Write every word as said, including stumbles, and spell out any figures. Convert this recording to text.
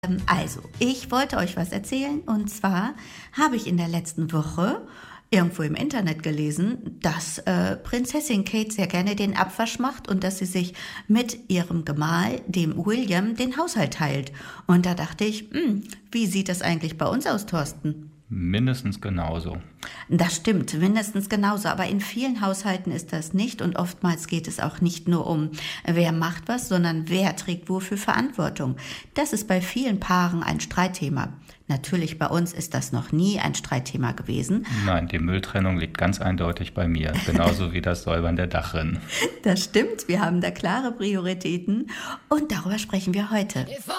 Ähm, Also, ich wollte euch was erzählen und zwar habe ich in der letzten Woche irgendwo im Internet gelesen, dass äh, Prinzessin Kate sehr gerne den Abwasch macht und dass sie sich mit ihrem Gemahl, dem William, den Haushalt teilt. Und da dachte ich, hm, wie sieht das eigentlich bei uns aus, Thorsten? Mindestens genauso. Das stimmt, mindestens genauso. Aber in vielen Haushalten ist das nicht. Und oftmals geht es auch nicht nur um, wer macht was, sondern wer trägt wofür Verantwortung. Das ist bei vielen Paaren ein Streitthema. Natürlich, bei uns ist das noch nie ein Streitthema gewesen. Nein, die Mülltrennung liegt ganz eindeutig bei mir, genauso wie das Säubern der Dachrinnen. Das stimmt, wir haben da klare Prioritäten. Und darüber sprechen wir heute.